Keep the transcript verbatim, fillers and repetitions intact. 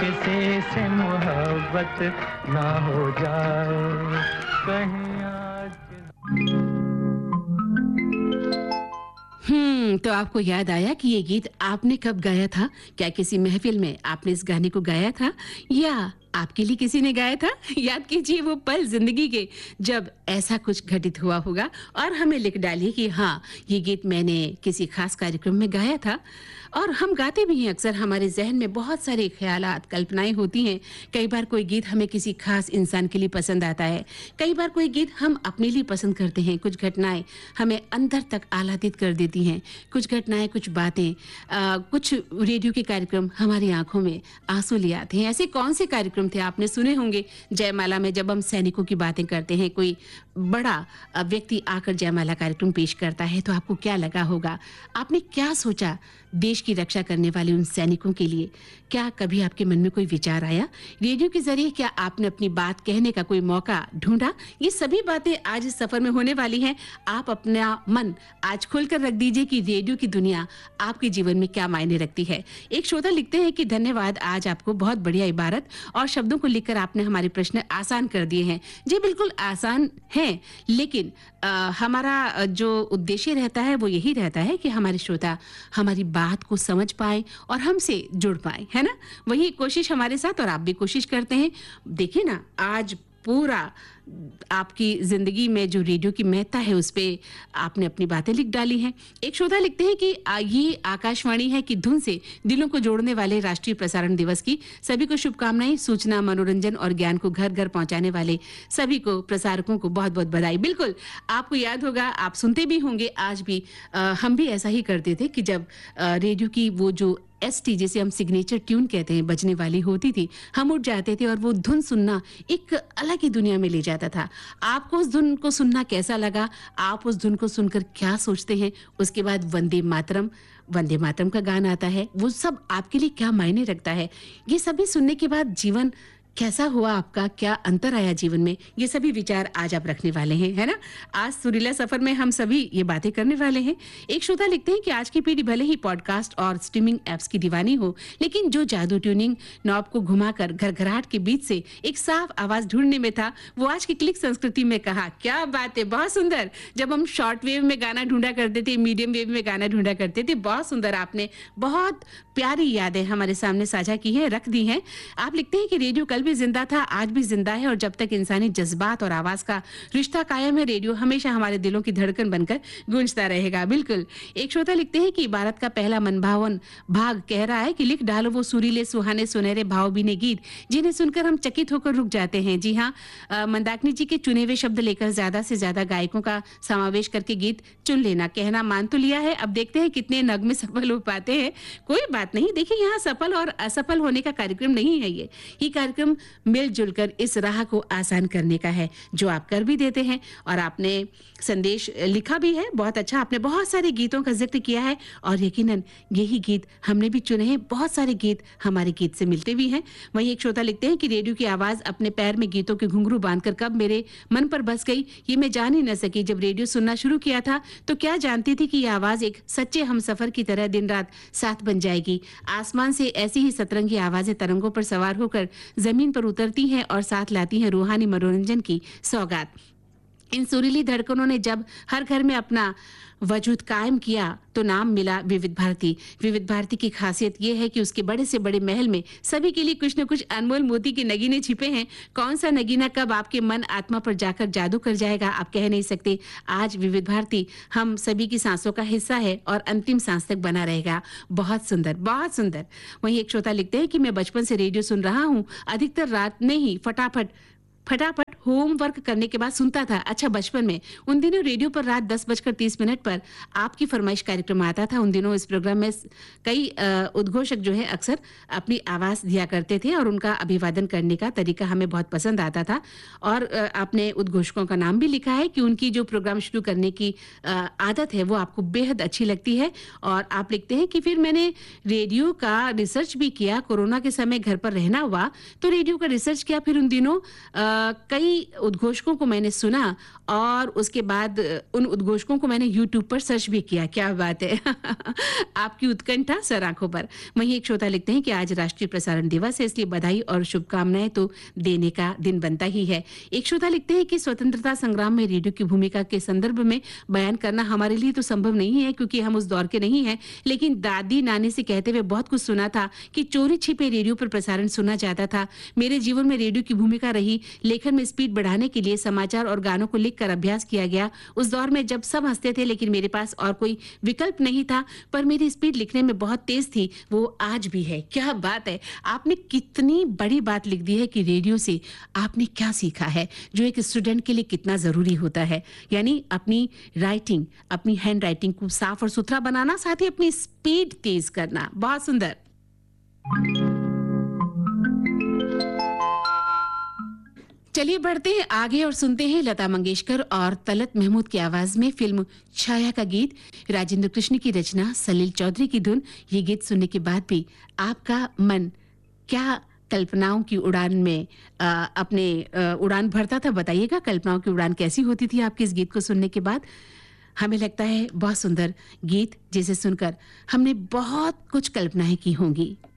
ऐसे से मोहब्बत ना हो जाए कहीं आज। हम्म तो आपको याद आया कि ये गीत आपने कब गाया था? क्या किसी महफिल में आपने इस गाने को गाया था या आपके लिए किसी ने गाया था? याद कीजिए वो पल जिंदगी के जब ऐसा कुछ घटित हुआ होगा और हमें लिख डालिए कि हाँ, ये गीत मैंने किसी खास कार्यक्रम में गाया था। और हम गाते भी हैं, अक्सर हमारे जहन में बहुत सारे ख्यालात, कल्पनाएं होती हैं। कई बार कोई गीत हमें किसी खास इंसान के लिए पसंद आता है, कई बार कोई गीत हम अपने लिए पसंद करते हैं। कुछ घटनाएं हमें अंदर तक आह्लादित कर देती हैं, कुछ घटनाएं, कुछ बातें, आ, कुछ रेडियो के कार्यक्रम हमारी आंखों में आंसू ले आते हैं। ऐसे कौन से कार्यक्रम थे? आपने सुने होंगे जयमाला में जब हम सैनिकों की बातें करते हैं, कोई बड़ा व्यक्ति आकर जयमाला कार्यक्रम पेश करता है तो आपको क्या लगा होगा? आपने क्या सोचा देश की रक्षा करने वाले उन सैनिकों के लिए? क्या कभी आपके मन में कोई विचार आया? रेडियो के जरिए क्या आपने अपनी बात कहने का कोई मौका ढूंढा? ये सभी बातें आज इस सफर में होने वाली हैं। आप अपना मन आज खोलकर रख दीजिए कि रेडियो की दुनिया आपके जीवन में क्या मायने रखती है। एक श्रोता लिखते हैं कि धन्यवाद, आज आपको बहुत बढ़िया इबारत और शब्दों को लिखकर आपने हमारे प्रश्न आसान कर दिए हैं। जी बिल्कुल आसान है, लेकिन आ, हमारा जो उद्देश्य रहता है वो यही रहता है कि हमारे श्रोता हमारी बात को समझ पाए और हमसे जुड़ पाए, है ना? वही कोशिश हमारे साथ और आप भी कोशिश करते हैं। देखिए ना, आज पूरा आपकी जिंदगी में जो रेडियो की महत्ता है उस पे आपने अपनी बातें लिख डाली हैं। एक श्रोता लिखते हैं कि ये आकाशवाणी है कि धुन से दिलों को जोड़ने वाले राष्ट्रीय प्रसारण दिवस की सभी को शुभकामनाएं। सूचना, मनोरंजन और ज्ञान को घर घर पहुंचाने वाले सभी को, प्रसारकों को बहुत बहुत बधाई। बिल्कुल आपको याद होगा, आप सुनते भी होंगे, आज भी आ, हम भी ऐसा ही करते थे कि जब आ, रेडियो की वो जो एस टी, जिसे हम सिग्नेचर ट्यून कहते हैं, बजने वाली होती थी, हम उठ जाते थे और वो धुन सुनना एक अलग ही दुनिया में ले जाता था। आपको उस धुन को सुनना कैसा लगा? आप उस धुन को सुनकर क्या सोचते हैं? उसके बाद वंदे मातरम वंदे मातरम का गाना आता है, वो सब आपके लिए क्या मायने रखता है? ये सभी सुनने के बाद जीवन कैसा हुआ आपका? क्या अंतर आया जीवन में? ये सभी विचार आज आप रखने वाले हैं, है ना? आज सुरीला सफर में हम सभी ये बातें करने वाले हैं। एक श्रोता लिखते हैं कि आज की पीढ़ी भले ही पॉडकास्ट और स्ट्रीमिंग एप्स की दीवानी हो, लेकिन जो जादू ट्यूनिंग नॉब को घुमाकर घरघराहट के बीच से एक साफ आवाज ढूंढने में था, वो आज की क्लिक संस्कृति में कहा। क्या बात है, बहुत सुंदर। जब हम शॉर्ट वेव में गाना ढूंढा करते थे, मीडियम वेव में गाना ढूंढा करते थे, बहुत सुंदर। आपने बहुत प्यारी यादें हमारे सामने साझा की है, रख दी हैं। आप लिखते हैं कि रेडियो कल भी जिंदा था, आज भी जिंदा है, और जब तक इंसानी जज्बात और आवाज का रिश्ता कायम है, रेडियो हमेशा हमारे दिलों की धड़कन बनकर गूंजता रहेगा। बिल्कुल। एक श्रोता लिखते हैं कि भारत का पहला मनभावन भाग कह रहा है कि लिख डालो वो सुरीले, सुहाने, सुनहरे भावभीने गीत जिन्हें सुनकर हम चकित होकर रुक जाते हैं। जी हाँ, मंदाकिनी जी के चुने हुए शब्द लेकर ज्यादा से ज्यादा गायकों का समावेश करके गीत चुन लेना। कहना मान तो लिया है, अब देखते हैं कितने नगमे सफल हो पाते हैं। कोई बात नहीं, देखिए यहाँ सफल और असफल होने का कार्यक्रम नहीं है। ये ये कार्यक्रम मिलजुल कर इस राह को आसान करने का है, जो आप कर भी देते हैं। और आपने संदेश लिखा भी है, बहुत अच्छा। आपने बहुत सारे गीतों का जिक्र किया है और यकीनन यही गीत हमने भी चुने हैं। बहुत सारे गीत हमारे गीत से मिलते भी हैं। वहीं एक श्रोता लिखते हैं कि रेडियो की आवाज अपने पैर में गीतों के घुंघरू बांधकर कब मेरे मन पर बस गई, ये मैं जान ही न सकी। जब रेडियो सुनना शुरू किया था तो क्या जानती थी कि ये आवाज एक सच्चे हमसफर की तरह दिन रात साथ बन जाएगी। आसमान से ऐसी ही सतरंगी आवाजें तरंगों पर सवार होकर जमीन पर उतरती हैं और साथ लाती हैं रूहानी मनोरंजन की सौगात। इन सुरीली धड़कनों ने जब हर घर में अपना वजूद कायम किया तो नाम मिला विविध भारती। विविध भारती की खासियत यह है कि उसके बड़े से बड़े महल में सभी के लिए कुछ न कुछ अनमोल मोती के नगीने छिपे हैं। कौन सा नगीना कब आपके मन आत्मा पर जाकर जादू कर जाएगा, आप कह नहीं सकते। आज विविध भारती हम सभी की सांसों का हिस्सा है और अंतिम सांस तक बना रहेगा। बहुत सुंदर, बहुत सुंदर। वहीं एक श्रोता लिखते हैं कि मैं बचपन से रेडियो सुन रहा हूँ, अधिकतर रात में ही फटाफट फटाफट होमवर्क करने के बाद सुनता था। अच्छा, बचपन में उन दिनों रेडियो पर रात दस बजकर तीस मिनट पर आपकी फरमाइश कार्यक्रम आता था। उन दिनों इस प्रोग्राम में कई उद्घोषक जो है अक्सर अपनी आवाज दिया करते थे और उनका अभिवादन करने का तरीका हमें बहुत पसंद आता था। और आपने उद्घोषकों का नाम भी लिखा है कि उनकी जो प्रोग्राम शुरू करने की आदत है वो आपको बेहद अच्छी लगती है। और आप लिखते हैं कि फिर मैंने रेडियो का रिसर्च भी किया। कोरोना के समय घर पर रहना हुआ तो रेडियो का रिसर्च किया। फिर उन दिनों कई कई उद्घोषकों को मैंने सुना और उसके बाद उन उद्घोषकों को मैंने यूट्यूब पर सर्च भी किया। क्या बात है। आपकी उत्कंठा सर आंखों पर। वहीं एक श्रोता लिखते हैं कि आज राष्ट्रीय प्रसारण दिवस है, इसलिए बधाई और शुभकामनाएं तो देने का दिन बनता ही है। एक श्रोता लिखते हैं कि स्वतंत्रता संग्राम में रेडियो की भूमिका के संदर्भ में बयान करना हमारे लिए तो संभव नहीं है, क्योंकि हम उस दौर के नहीं हैं, लेकिन दादी नानी से कहते हुए बहुत कुछ सुना था कि चोरी छिपे रेडियो पर प्रसारण सुना जाता था। मेरे जीवन में रेडियो की भूमिका रही। लेखन में स्पीड बढ़ाने के लिए समाचार और गानों को लिखकर अभ्यास किया गया। उस दौर में जब सब हंसते थे, लेकिन मेरे पास और कोई विकल्प नहीं था, पर मेरी स्पीड लिखने में बहुत तेज थी, वो आज भी है। क्या बात है, आपने कितनी बड़ी बात लिख दी है कि रेडियो से आपने क्या सीखा है, जो एक स्टूडेंट के लिए कितना जरूरी होता है। यानी अपनी राइटिंग, अपनी हैंड राइटिंग को साफ और सुथरा बनाना, साथ ही अपनी स्पीड तेज करना। बहुत सुंदर। चलिए बढ़ते हैं आगे और सुनते हैं लता मंगेशकर और तलत महमूद की आवाज में फिल्म छाया का गीत। राजेंद्र कृष्ण की रचना, सलील चौधरी की धुन। ये गीत सुनने के बाद भी आपका मन क्या कल्पनाओं की उड़ान में आ, अपने आ, उड़ान भरता था? बताइएगा, कल्पनाओं की उड़ान कैसी होती थी आपके इस गीत को सुनने के बाद। हमें लगता है बहुत सुंदर गीत, जिसे सुनकर हमने बहुत कुछ कल्पनाएं की होंगी।